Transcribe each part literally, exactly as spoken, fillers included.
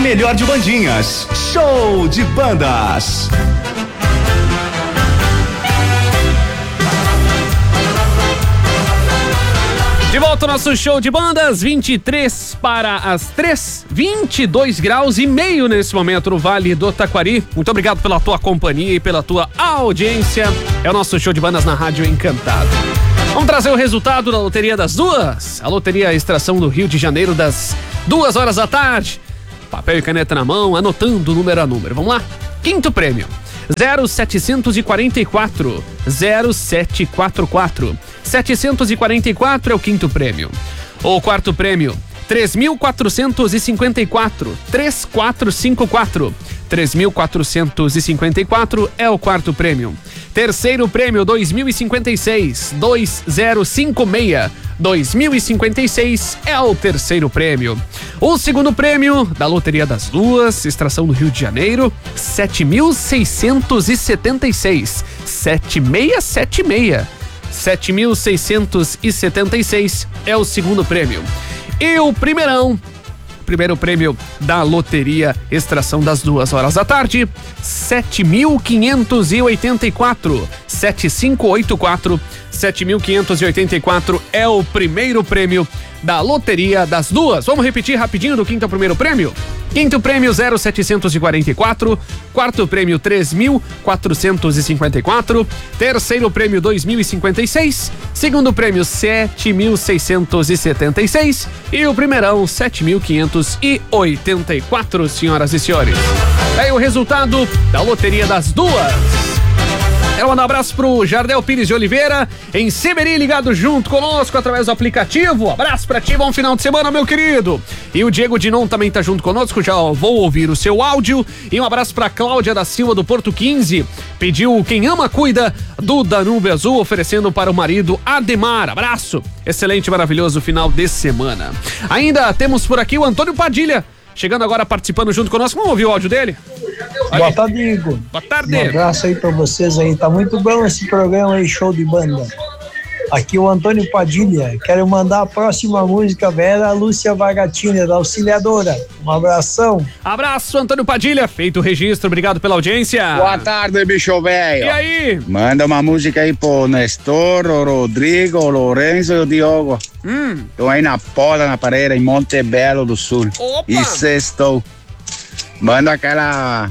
melhor de bandinhas. Show de bandas. De volta ao nosso show de bandas, vinte e três para as três, vinte e dois graus e meio nesse momento no Vale do Taquari. Muito obrigado pela tua companhia e pela tua audiência. É o nosso show de bandas na Rádio Encantado. Vamos trazer o resultado da Loteria das Duas. A Loteria Extração do Rio de Janeiro das duas horas da tarde. Papel e caneta na mão, anotando número a número. Vamos lá? Quinto prêmio. zero setecentos e quarenta e quatro, zero sete quatro quatro. setecentos e quarenta e quatro é o quinto prêmio. O quarto prêmio, três mil quatrocentos e cinquenta e quatro, três quatro cinco quatro. três mil quatrocentos e cinquenta e quatro é o quarto prêmio. Terceiro prêmio, dois mil e cinquenta e seis, dois zero cinco seis. dois mil e cinquenta e seis é o terceiro prêmio. O segundo prêmio da Loteria das Duas, Extração do Rio de Janeiro, sete mil seiscentos e setenta e seis. sete seis sete seis. sete mil seiscentos e setenta e seis é o segundo prêmio. E o primeirão, primeiro prêmio da Loteria Extração das duas horas da tarde, sete mil quinhentos e oitenta e quatro, sete cinco oito quatro, sete mil quinhentos e oitenta e quatro é o primeiro prêmio da Loteria das Duas. Vamos repetir rapidinho do quinto ao primeiro prêmio? Quinto prêmio, zero setecentos e quarenta e quatro. Quarto prêmio, três mil quatrocentos e cinquenta e quatro. Terceiro prêmio, dois mil e cinquenta e seis. Segundo prêmio, sete mil seiscentos e setenta e seis. E o primeirão, sete mil quinhentos e oitenta e quatro, senhoras e senhores. É o resultado da Loteria das Duas. Quero mandar um abraço pro Jardel Pires de Oliveira, em Seberi, ligado junto conosco através do aplicativo. Abraço pra ti, bom final de semana, meu querido. E o Diego Dinon também tá junto conosco, já vou ouvir o seu áudio. E um abraço pra Cláudia da Silva do Porto quinze, pediu Quem Ama Cuida do Danúbio Azul, oferecendo para o marido Ademar. Abraço, excelente, maravilhoso final de semana. Ainda temos por aqui o Antônio Padilha, chegando agora, participando junto conosco. Vamos ouvir o áudio dele? Boa tarde, Igor. Boa tarde. Um abraço aí pra vocês aí. Tá muito bom esse programa aí, show de banda. Aqui o Antônio Padilha. Quero mandar a próxima música, Vera Lúcia Vagatina, da Auxiliadora. Um abração. Abraço, Antônio Padilha. Feito o registro, obrigado pela audiência. Boa tarde, bicho velho. E aí? Manda uma música aí pro Nestor, o Rodrigo, o Lourenço e o Diogo. Hum. Estão aí na poda, na parede, em Monte Belo do Sul. Opa. E sextou. Manda aquela...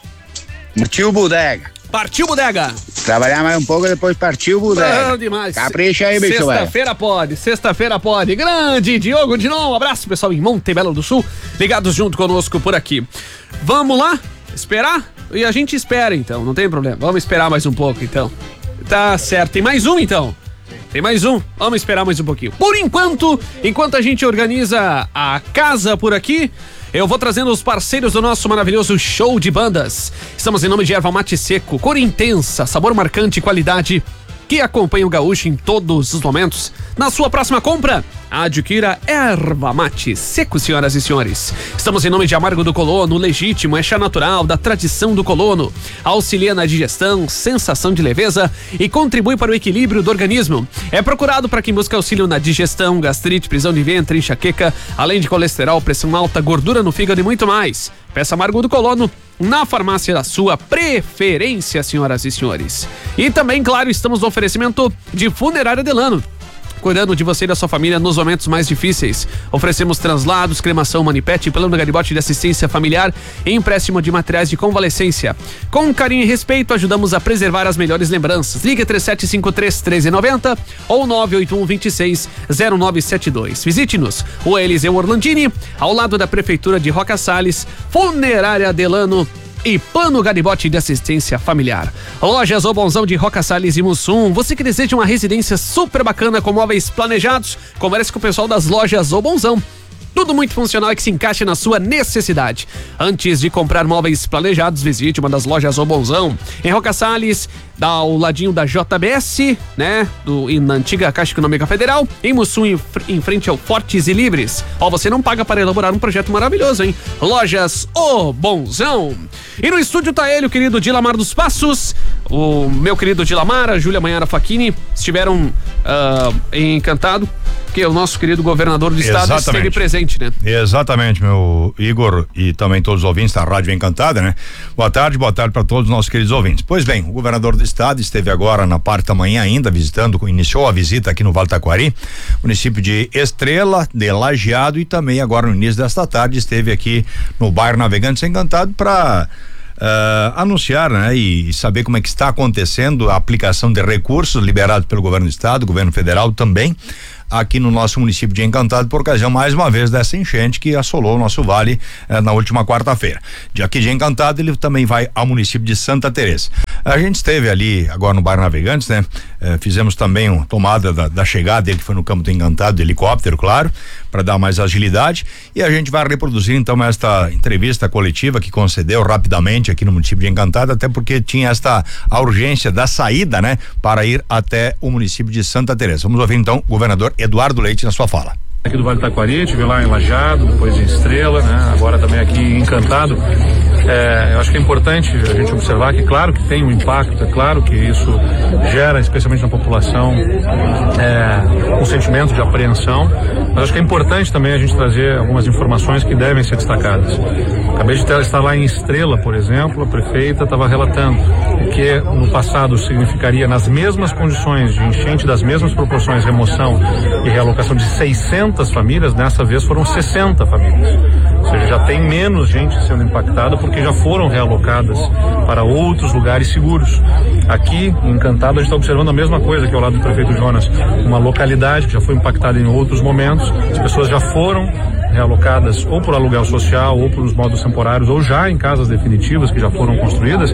Partiu Bodega. Partiu Bodega. Trabalhar mais um pouco, depois partiu Bodega. Ah, demais. Capricha aí, bicho velho. Sexta-feira pode, sexta-feira pode. Grande Diogo Dinon, um abraço, pessoal, em Monte Belo do Sul, ligados junto conosco por aqui. Vamos lá? Esperar? E a gente espera, então, não tem problema. Vamos esperar mais um pouco, então. Tá certo. Tem mais um, então? Tem mais um. Vamos esperar mais um pouquinho. Por enquanto, enquanto a gente organiza a casa por aqui, eu vou trazendo os parceiros do nosso maravilhoso show de bandas. Estamos em nome de Erva Mate Seco, cor intensa, sabor marcante e qualidade que acompanha o gaúcho em todos os momentos. Na sua próxima compra, adquira Erva Mate Seco, senhoras e senhores. Estamos em nome de Amargo do Colono, legítimo, é chá natural, da tradição do colono. Auxilia na digestão, sensação de leveza e contribui para o equilíbrio do organismo. É procurado para quem busca auxílio na digestão, gastrite, prisão de ventre, enxaqueca, além de colesterol, pressão alta, gordura no fígado e muito mais. Peça Amargo do Colono na farmácia da sua preferência, senhoras e senhores. E também, claro, estamos no oferecimento de Funerária Delano, cuidando de você e da sua família nos momentos mais difíceis. Oferecemos translados, cremação, manipete, plano garibote de assistência familiar e empréstimo de materiais de convalescência. Com carinho e respeito, ajudamos a preservar as melhores lembranças. Ligue três sete cinco três, um três nove zero ou nove oito um, dois seis, zero nove sete dois. Visite-nos, o Eliseu Orlandini, ao lado da Prefeitura de Roca Salles, Funerária Delano e Plano Garibote de Assistência Familiar. Lojas O Bonzão de Roca Salles e Mussum. Você que deseja uma residência super bacana com móveis planejados, converse com o pessoal das lojas O Bonzão. Tudo muito funcional e que se encaixe na sua necessidade. Antes de comprar móveis planejados, visite uma das lojas O Bonzão. Em Roca Salles, ao ladinho da J B S, né? Do, e na antiga Caixa Econômica Federal. Em Mussum, em, em frente ao Fortes e Livres. Ó, você não paga para elaborar um projeto maravilhoso, hein? Lojas O Bonzão. E no estúdio tá ele, o querido Dilamar dos Passos. o meu querido Dilamar, a Júlia Manhara Facchini estiveram uh, em Encantado, que o nosso querido governador do estado Exatamente. esteve presente, né? Exatamente, meu Igor e também todos os ouvintes da Rádio Encantada, né? Boa tarde, boa tarde para todos os nossos queridos ouvintes. Pois bem, o governador do estado esteve agora na parte da manhã ainda visitando, iniciou a visita aqui no Vale do Taquari, município de Estrela, de Lajeado, e também agora no início desta tarde esteve aqui no bairro Navegantes Encantado para Uh, anunciar, né, e saber como é que está acontecendo a aplicação de recursos liberados pelo governo do estado, governo federal também, aqui no nosso município de Encantado, por ocasião mais uma vez dessa enchente que assolou o nosso vale eh, na última quarta-feira. De aqui de Encantado ele também vai ao município de Santa Teresa. A gente esteve ali agora no bairro Navegantes, né? Eh, fizemos também uma tomada da, da chegada dele, que foi no campo do Encantado, de helicóptero, claro, para dar mais agilidade, e a gente vai reproduzir então esta entrevista coletiva que concedeu rapidamente aqui no município de Encantado, até porque tinha esta a urgência da saída, né, para ir até o município de Santa Teresa. Vamos ouvir então o governador Eduardo Leite na sua fala. Aqui do Vale do Taquari, estive lá em Lajeado, depois em Estrela, né? Agora também aqui em Encantado. É, eu acho que é importante a gente observar que, claro que tem um impacto, é claro que isso gera, especialmente na população, é, um sentimento de apreensão, mas acho que é importante também a gente trazer algumas informações que devem ser destacadas. Acabei de estar lá em Estrela, por exemplo, a prefeita estava relatando que no passado significaria, nas mesmas condições de enchente, das mesmas proporções, remoção e realocação de seiscentas famílias, dessa vez foram sessenta famílias. Ou seja, já tem menos gente sendo impactada porque já foram realocadas para outros lugares seguros. Aqui, em Encantado, a gente está observando a mesma coisa que ao lado do prefeito Jonas, uma localidade que já foi impactada em outros momentos, as pessoas já foram realocadas ou por aluguel social ou por os modos temporários ou já em casas definitivas que já foram construídas,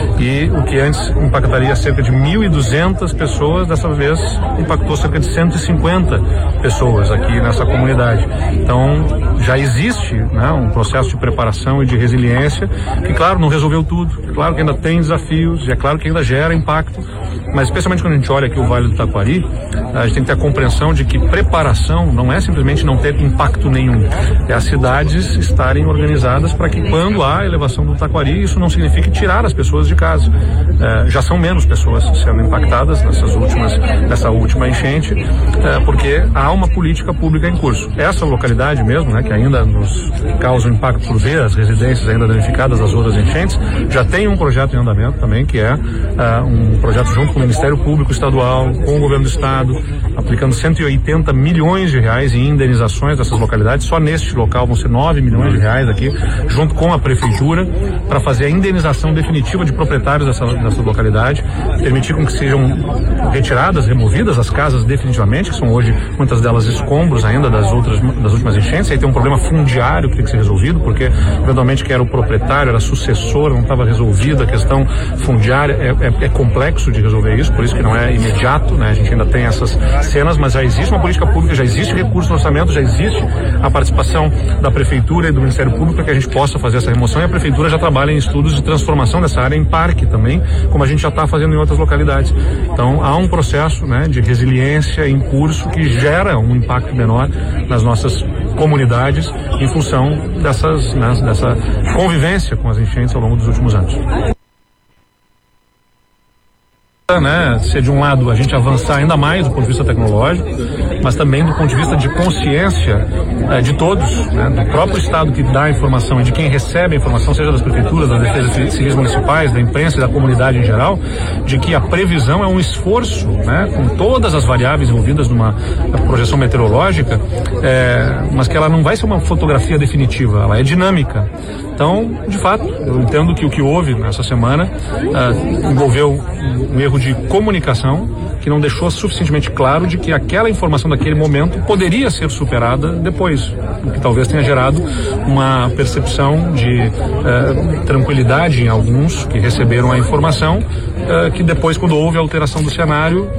e o que antes impactaria cerca de mil e duzentas pessoas, dessa vez impactou cerca de cento e cinquenta pessoas aqui nessa comunidade. Então já existe, né, um processo de preparação e de resiliência que, claro, não resolveu tudo, claro que ainda tem desafios e é claro que ainda gera impacto, mas especialmente quando a gente olha aqui o Vale do Taquari, a gente tem que ter a compreensão de que preparação não é simplesmente não ter impacto nenhum, é as cidades estarem organizadas para que quando há elevação do Taquari, isso não signifique tirar as pessoas de casa. É, já são menos pessoas sendo impactadas nessas últimas, nessa última enchente, é, porque há uma política pública em curso. Essa localidade mesmo, né, que ainda nos causa um impacto por ver as residências ainda danificadas das outras enchentes, já tem um projeto em andamento também, que é, é um projeto junto com o Ministério Público Estadual, com o Governo do Estado, aplicando cento e oitenta milhões de reais em indenizações dessas localidades. Só neste local vão ser nove milhões de reais aqui, junto com a Prefeitura, para fazer a indenização definitiva de proprietários dessa, dessa localidade, permitir com que sejam retiradas, removidas as casas definitivamente, que são hoje muitas delas escombros ainda das outras, das últimas enchentes. Aí tem um problema fundiário que tem que ser resolvido, porque eventualmente que era o proprietário, era sucessor, não estava resolvida a questão fundiária, é, é, é complexo de resolver isso, por isso que não é imediato, né? A gente ainda tem essas cenas, mas já existe uma política pública, já existe recurso no orçamento, já existe a participação da Prefeitura e do Ministério Público para que a gente possa fazer essa remoção, e a Prefeitura já trabalha em estudos de transformação dessa área em parque também, como a gente já está fazendo em outras localidades. Então há um processo, né, de resiliência em curso que gera um impacto menor nas nossas comunidades em função dessas, né, dessa convivência com as enchentes ao longo dos últimos anos. Né, ser de um lado a gente avançar ainda mais do ponto de vista tecnológico, mas também do ponto de vista de consciência eh, de todos, né, do próprio Estado que dá a informação e de quem recebe a informação, seja das prefeituras, das defesas civis municipais, da imprensa e da comunidade em geral, de que a previsão é um esforço, né, com todas as variáveis envolvidas numa projeção meteorológica, eh, mas que ela não vai ser uma fotografia definitiva, ela é dinâmica. Então, de fato, eu entendo que o que houve nessa semana uh, envolveu um, um erro de comunicação que não deixou suficientemente claro de que aquela informação daquele momento poderia ser superada depois, o que talvez tenha gerado uma percepção de uh, tranquilidade em alguns que receberam a informação, uh, que depois, quando houve a alteração do cenário,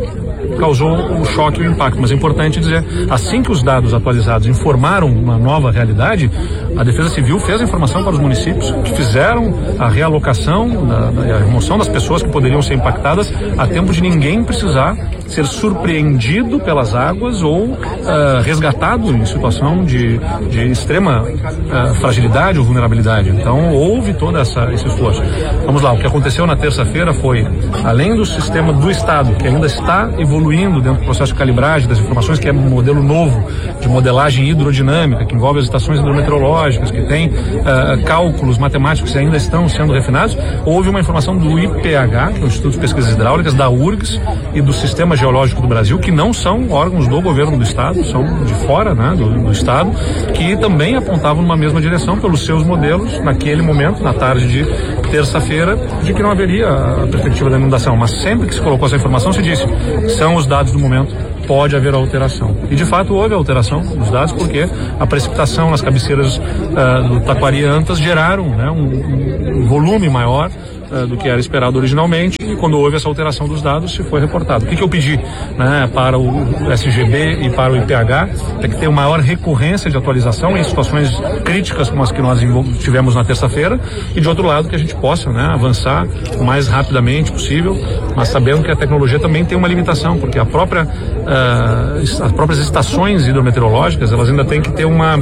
causou o choque e o impacto. Mas é importante dizer, assim que os dados atualizados informaram uma nova realidade, a Defesa Civil fez a informação para os municípios, que fizeram a realocação e a remoção das pessoas que poderiam ser impactadas a tempo de ninguém precisar ser surpreendido pelas águas ou uh, resgatado em situação de, de extrema uh, fragilidade ou vulnerabilidade. Então houve todo essa, esse esforço. Vamos lá, o que aconteceu na terça-feira foi, além do sistema do Estado, que ainda está evoluindo dentro do processo de calibragem das informações, que é um modelo novo de modelagem hidrodinâmica, que envolve as estações hidrometeorológicas, que tem uh, cálculos matemáticos que ainda estão sendo refinados, houve uma informação do I P H, que é o Instituto de Pesquisas Hidráulicas, da U R G S e do Sistema Geológico do Brasil, que não são órgãos do governo do Estado, são de fora, né, do, do Estado, que também apontavam numa mesma direção pelos seus modelos, naquele momento, na tarde de terça-feira, de que não haveria a perspectiva da inundação. Mas sempre que se colocou essa informação, se disse, são os dados do momento, pode haver alteração. E de fato houve alteração dos dados, porque a precipitação nas cabeceiras uh, do Taquari e Antas geraram, né, um, um volume maior Uh, do que era esperado originalmente, e quando houve essa alteração dos dados, se foi reportado. O que, que eu pedi, né, para o S G B e para o I P H é que tenha maior recorrência de atualização em situações críticas como as que nós tivemos na terça-feira, e de outro lado que a gente possa, né, avançar o mais rapidamente possível, mas sabendo que a tecnologia também tem uma limitação, porque a própria, uh, as próprias estações hidrometeorológicas, elas ainda têm que ter uma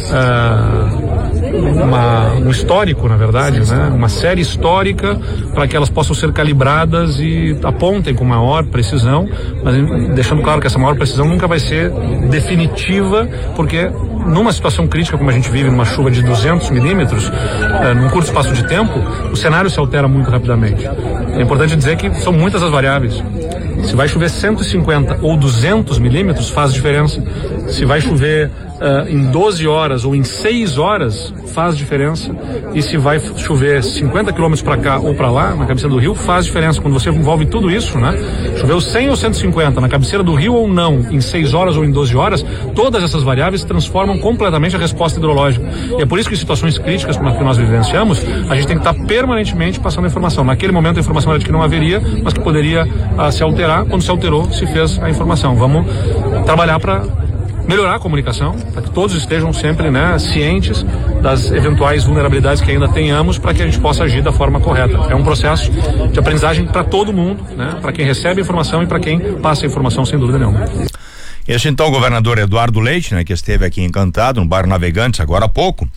uh, Uma, um histórico, na verdade, né? Uma série histórica para que elas possam ser calibradas e apontem com maior precisão, mas deixando claro que essa maior precisão nunca vai ser definitiva, porque numa situação crítica como a gente vive, numa chuva de duzentos milímetros, eh, num curto espaço de tempo, o cenário se altera muito rapidamente. É importante dizer que são muitas as variáveis. Se vai chover cento e cinquenta ou duzentos milímetros, faz diferença. Se vai chover uh, em doze horas ou em seis horas, faz diferença. E se vai chover cinquenta quilômetros para cá ou para lá, na cabeceira do rio, faz diferença. Quando você envolve tudo isso, né? Choveu cem ou cento e cinquenta na cabeceira do rio ou não, em seis horas ou em doze horas, todas essas variáveis transformam completamente a resposta hidrológica. E é por isso que em situações críticas como a que nós vivenciamos, a gente tem que estar permanentemente passando a informação. Naquele momento a informação era de que não haveria, mas que poderia uh, se alterar. Quando se alterou, se fez a informação. Vamos trabalhar para melhorar a comunicação, para que todos estejam sempre, né, cientes das eventuais vulnerabilidades que ainda tenhamos, para que a gente possa agir da forma correta. É um processo de aprendizagem para todo mundo, né, para quem recebe a informação e para quem passa a informação, sem dúvida nenhuma. Esse então o governador Eduardo Leite, né, que esteve aqui Encantado, no bairro Navegantes, agora há pouco,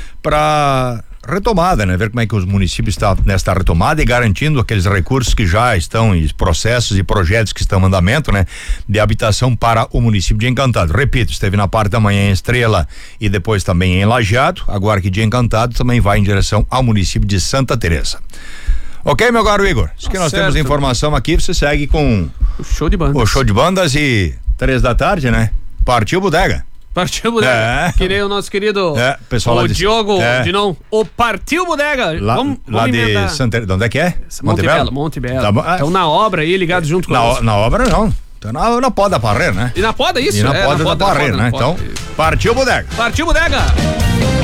para retomada, né? Ver como é que os municípios estão nesta retomada e garantindo aqueles recursos que já estão em processos e projetos que estão em andamento, né? De habitação para o município de Encantado. Repito, esteve na parte da manhã em Estrela e depois também em Lajeado, agora que de Encantado também vai em direção ao município de Santa Teresa. Ok, meu caro Igor? Isso que nós certo. Temos informação aqui, você segue com o show de bandas. O show de bandas e três da tarde, né? Partiu Bodega. Partiu Bodega. É. Que nem o nosso querido é, pessoal o de, Diogo é. de não. O Partiu Bodega. Lá, vamos, lá vamos de Santa, de onde é que é? Monte Belo. Monte Belo. Tá bom. Estão na obra aí, ligados junto com na, na obra não. Então na, na poda da Parreira, né? E na poda isso? E na é, poda na da Parreira, né? Então, partiu Bodega. Partiu Bodega.